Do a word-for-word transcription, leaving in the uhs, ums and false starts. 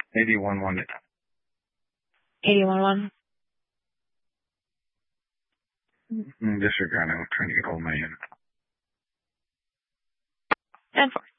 eighty-one one. eighty-one one. Disregard. I'm trying to get hold of my unit. ten four.